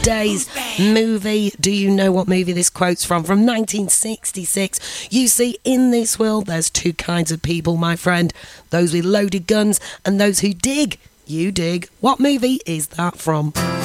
today's movie. Do you know what movie this quote's from? From 1966. You see, in this world, there's two kinds of people, my friend. Those with loaded guns and those who dig. You dig. What movie is that from?